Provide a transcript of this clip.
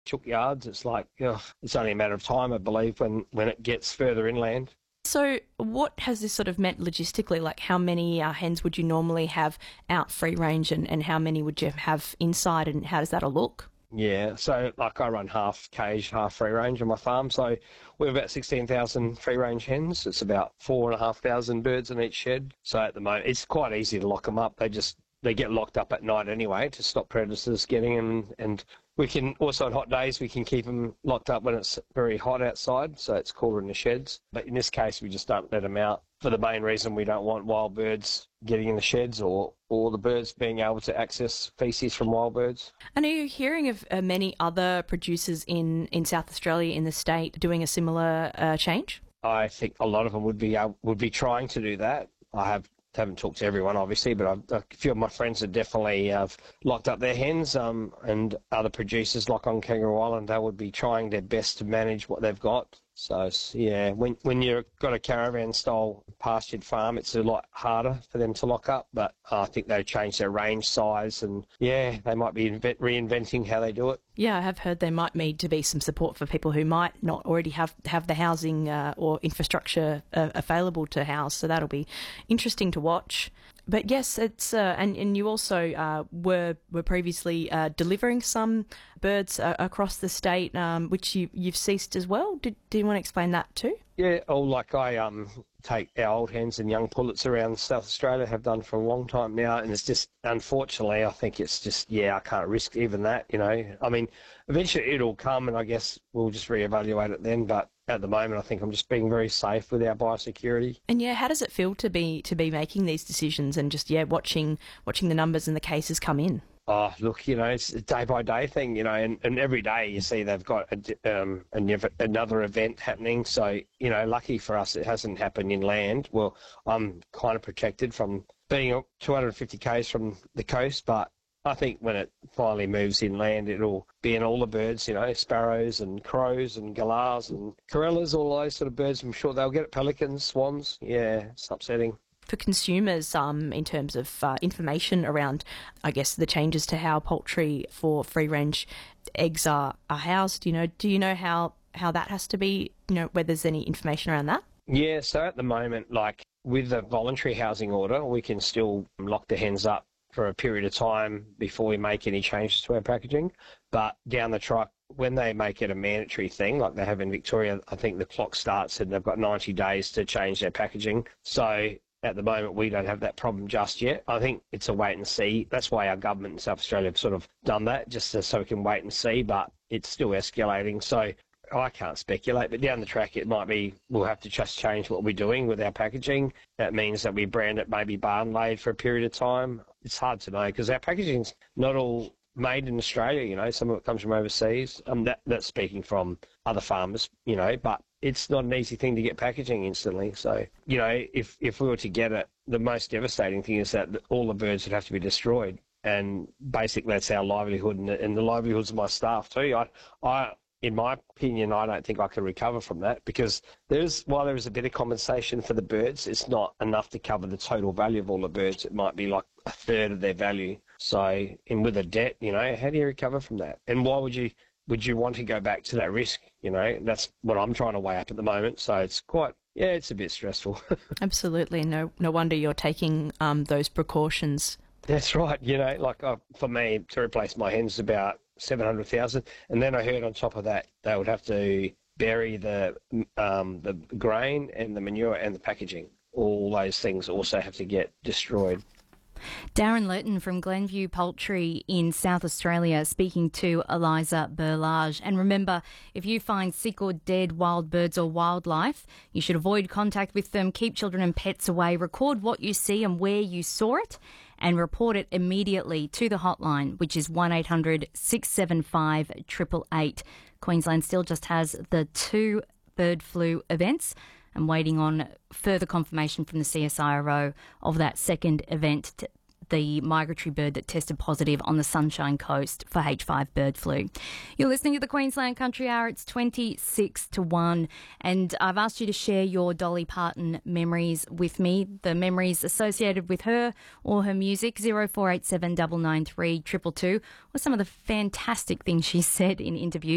chook yards. It's like, it's only a matter of time, I believe, when it gets further inland. So what has this sort of meant logistically? Like how many hens would you normally have out free range and how many would you have inside and how does that all look? Yeah, so like I run half cage, half free range on my farm. So we have about 16,000 free range hens. It's about 4,500 birds in each shed. So at the moment, it's quite easy to lock them up. They get locked up at night anyway to stop predators getting them. And we can also on hot days, we can keep them locked up when it's very hot outside. So it's cooler in the sheds. But in this case, we just don't let them out for the main reason we don't want wild birds getting in the sheds or the birds being able to access feces from wild birds. And are you hearing of many other producers in South Australia, in the state, doing a similar change? I think a lot of them would be trying to do that. Haven't talked to everyone, obviously, but a few of my friends have definitely locked up their hens, and other producers, like on Kangaroo Island, they would be trying their best to manage what they've got. So, yeah, when you've got a caravan-style pastured farm, it's a lot harder for them to lock up, but I think they've changed their range size, and, yeah, they might be reinventing how they do it. Yeah, I have heard there might need to be some support for people who might not already have the housing or infrastructure available to house, so that'll be interesting to watch. But yes, it's and you also were previously delivering some birds across the state, which you've ceased as well. Do you want to explain that too? Yeah, like I take our old hens and young pullets around South Australia, have done for a long time now, and it's just, unfortunately, I think it's just, I can't risk even that, I mean, eventually it'll come and I guess we'll just reevaluate it then, but at the moment I think I'm just being very safe with our biosecurity. And yeah, how does it feel to be making these decisions and just, watching the numbers and the cases come in? Oh, look, it's a day-by-day thing, and every day you see they've got another event happening. So, lucky for us, it hasn't happened inland. Well, I'm kind of protected from being 250 k's from the coast, but I think when it finally moves inland, it'll be in all the birds, sparrows and crows and galahs and corellas, all those sort of birds. I'm sure they'll get it. Pelicans, swans. Yeah, it's upsetting. For consumers, in terms of information around, I guess, the changes to how poultry for free-range eggs are housed, do you know how that has to be, whether there's any information around that? Yeah, so at the moment, like with the voluntary housing order, we can still lock the hens up for a period of time before we make any changes to our packaging. But down the track, when they make it a mandatory thing, like they have in Victoria, I think the clock starts and they've got 90 days to change their packaging. So at the moment, we don't have that problem just yet. I think it's a wait and see. That's why our government in South Australia have sort of done that, just so we can wait and see, but it's still escalating. So I can't speculate, but down the track, it might be we'll have to just change what we're doing with our packaging. That means that we brand it maybe barn laid for a period of time. It's hard to know because our packaging's not all made in Australia, some of it comes from overseas. That's speaking from other farmers, but it's not an easy thing to get packaging instantly. So, if we were to get it, the most devastating thing is that all the birds would have to be destroyed. And basically that's our livelihood and the livelihoods of my staff too. I in my opinion, I don't think I can recover from that because while there is a bit of compensation for the birds, it's not enough to cover the total value of all the birds. It might be like a third of their value. So, and with a debt, how do you recover from that? And why would you want to go back to that risk? That's what I'm trying to weigh up at the moment. So it's it's a bit stressful. Absolutely. No wonder you're taking those precautions. That's right. For me, to replace my hens is about 700,000, and then I heard on top of that they would have to bury the grain and the manure and the packaging. All those things also have to get destroyed. Darren Lurton from Glenview Poultry in South Australia speaking to Eliza Burlage. And remember, if you find sick or dead wild birds or wildlife, you should avoid contact with them, keep children and pets away, record what you see and where you saw it, and report it immediately to the hotline, which is 1800 675 888. Queensland still just has the 2 bird flu events. I'm waiting on further confirmation from the CSIRO of that second event, the migratory bird that tested positive on the Sunshine Coast for H5 bird flu. You're listening to the Queensland Country Hour. It's 26 to 1, and I've asked you to share your Dolly Parton memories with me, the memories associated with her or her music. 0487 993 222, or some of the fantastic things she said in interviews.